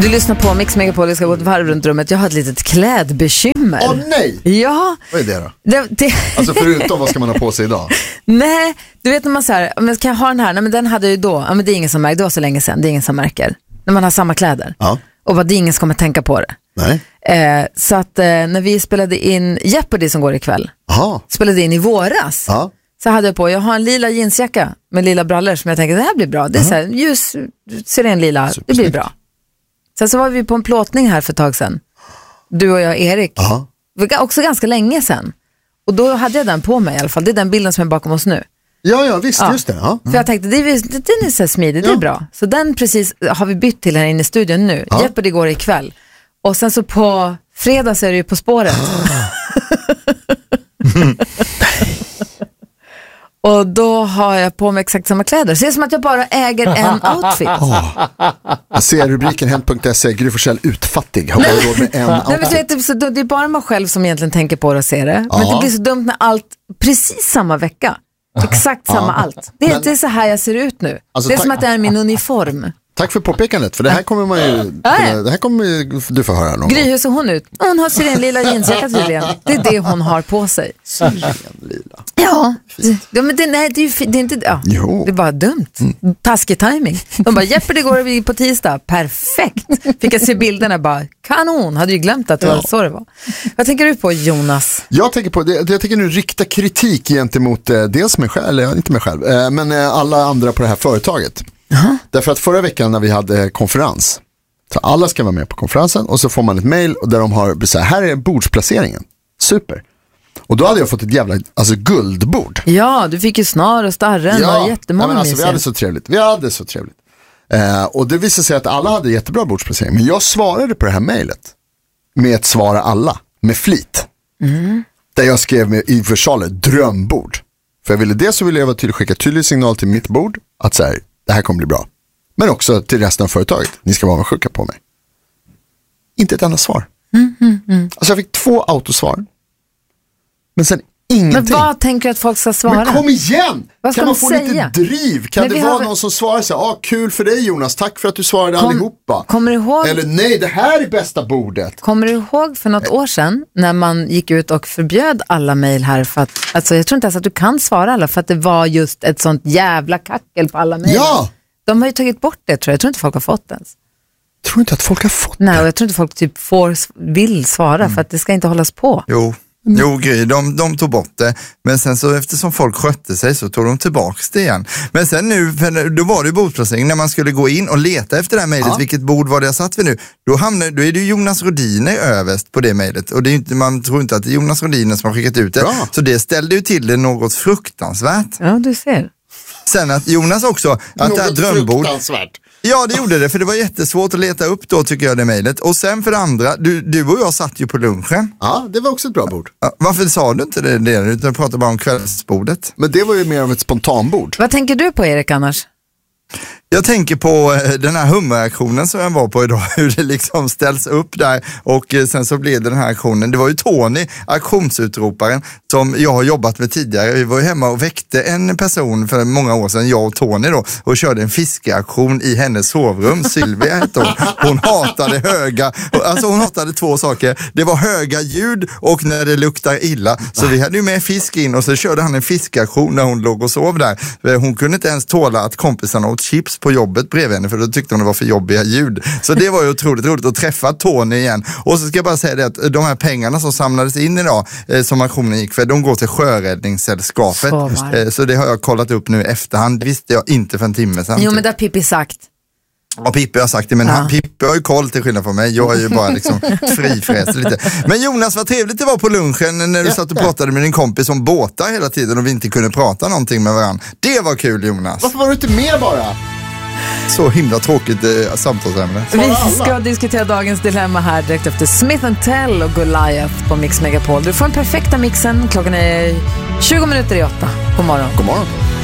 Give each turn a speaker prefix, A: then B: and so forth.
A: Du lyssnar på Mix Megapol, jag ska gå ett varv runt rummet. Jag har ett litet klädbekymmer.
B: Åh nej!
A: Ja.
B: Vad är det då? Alltså förutom vad ska man ha på sig idag?
A: Nej, du vet när man säger, men kan jag ha den här? Nej, men den hade ju då, ja, men det är ingen som märker, det var så länge sedan, det är ingen som märker. När man har samma kläder.
B: Ja.
A: Och vad det är ingen som kommer tänka på det.
B: Nej.
A: Så att när vi spelade in Jeopardy som går ikväll, spelade in i våras, så hade jag har en lila jeansjacka med lila brallor som jag tänker, det här blir bra. Det är så här, ljus, siren lila, det blir bra. Sen så var vi på en plåtning här för ett tag sedan. Du och jag, Erik. Också ganska länge sedan. Och då hade jag den på mig i alla fall. Det är den bilden som är bakom oss nu.
B: Ja, visst, just det. Ja.
A: För jag tänkte, den är så smidig, det är bra. Så den precis har vi bytt till här inne i studion nu. Jeopardy går ikväll. Och sen så på fredag så är det ju På spåret. Och då har jag på mig exakt samma kläder. Så det är som att jag bara äger en outfit.
B: Jag ser rubriken Hent.se, Gry Forssell utfattig. Har bara råd med en outfit.
A: Det är bara man själv som egentligen tänker på det och ser det. Men det blir så dumt när allt precis samma vecka. Exakt samma allt. Det är så här jag ser ut nu. Alltså, det är som att det är min uniform.
B: Tack för påpekandet, för det här kommer man ju det här kommer du få höra någon
A: Gry, hur ser hon ut? Hon har sirenlila jeansjacka tydligen. Det är det hon har på sig.
B: Sirenlila.
A: Ja, men det är inte det är bara dumt. Taskig timing. De bara, Jeopardy går på tisdag. Perfekt. Fick jag se bilderna bara, kanon. Hade ju glömt att det var så det var. Vad tänker du på, Jonas?
B: Jag tänker nu rikta kritik gentemot dels mig själv, eller inte mig själv, men alla andra på det här företaget. Därför att förra veckan när vi hade konferens, så alla ska vara med på konferensen och så får man ett mejl och där de har så här är bordsplaceringen. Super. Och då hade jag fått ett jävla guldbord. Ja,
A: du fick ju snar och starren och jättemånga
B: vi hade så trevligt. Och det visade sig att alla hade jättebra bordsplacering. Men jag svarade på det här mejlet med ett svara alla, med flit. Där jag skrev i försalet drömbord. För jag ville jag skicka tydlig signal till mitt bord att så här, det här kommer bli bra. Men också till resten av företaget. Ni ska vara sjuka på mig. Inte ett enda svar. Alltså jag fick 2 autosvar. Men sen ingenting.
A: Men vad tänker du att folk ska svara?
B: Men kom igen!
A: Vad
B: kan man få
A: säga?
B: Lite driv? Kan det vara någon som svarar så här, kul för dig Jonas, tack för att du svarade allihopa.
A: Kommer du ihåg?
B: Eller nej, det här är bästa bordet.
A: Kommer du ihåg för något år sedan när man gick ut och förbjöd alla mejl här för att, alltså jag tror inte ens att du kan svara alla för att det var just ett sånt jävla kackel på alla mejl.
B: Ja!
A: De har ju tagit bort det, tror jag. Jag tror inte folk har fått det ens.
B: Tror inte att folk har fått det?
A: Nej, och jag tror inte folk typ vill svara för att det ska inte hållas på.
C: Jo, Gry, de tog bort det. Men sen så eftersom folk skötte sig så tog de tillbaks det igen. Men sen nu, då var det ju bordsplacering. När man skulle gå in och leta efter det här mejlet, vilket bord var det jag satt vid nu? Då är det ju Jonas Rodiner överst på det mejlet. Och det är inte, man tror inte att det är Jonas Rodiner som har skickat ut det. Bra. Så det ställde ju till det något fruktansvärt.
A: Ja, du ser.
C: Sen att Jonas också, att det här drömbord... Ja, det gjorde det, för det var jättesvårt att leta upp då, tycker jag, det mejlet. Och sen för det andra, du och jag satt ju på lunchen.
B: Ja, det var också ett bra bord.
C: Varför sa du inte det utan pratade bara om kvällsbordet?
B: Men det var ju mer av ett spontanbord.
A: Vad tänker du på, Erik, annars?
C: Jag tänker på den här hummeraktionen som jag var på idag, hur det liksom ställs upp där och sen så blev det den här aktionen. Det var ju Tony, auktionsutroparen, som jag har jobbat med tidigare. Vi var ju hemma och väckte en person för många år sedan, jag och Tony då, och körde en fiskeaktion i hennes sovrum. Sylvia hette hon. Hon hatade hon hatade 2 saker. Det var höga ljud och när det luktar illa. Så vi hade ju med fisk in och så körde han en fiskaktion när hon låg och sov där. Hon kunde inte ens tåla att kompisarna åt chips på jobbet bredvid henne, för då tyckte hon det var för jobbiga ljud. Så det var ju otroligt roligt att träffa Tony igen. Och så ska jag bara säga det att de här pengarna som samlades in idag, som aktionen gick för, de går till Sjöräddningssällskapet. Så det har jag kollat upp nu i efterhand. Visste jag inte för en timme sedan.
A: Jo, men det har Pippi sagt.
C: Ja, Pippi har sagt det, men Pippi har ju koll till skillnad från mig. Jag är ju bara liksom frifräst lite. Men Jonas, vad trevligt det var på lunchen när du satt och pratade med din kompis om båtar hela tiden och vi inte kunde prata någonting med varandra. Det var kul, Jonas.
B: Varför var du inte med bara?
C: Så himla tråkigt samtalsämne.
A: Vi ska diskutera dagens dilemma här direkt efter Smith & Tell och Goliath på Mix Megapol. Du får den perfekta mixen. Klockan är 7:20. God morgon.
B: God morgon.